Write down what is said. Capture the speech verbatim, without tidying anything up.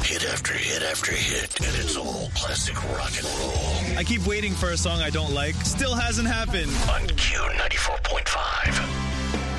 Hit after hit after hit, and it's all classic rock and roll. I keep waiting for a song I don't like. Still hasn't happened. On Q ninety-four point five.